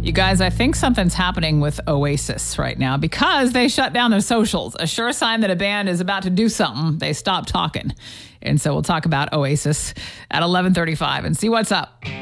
You guys, I think something's happening with Oasis right now because they shut down their socials. A sure sign that a band is about to do something. They stop talking. And so we'll talk about Oasis at 11:35 and see what's up.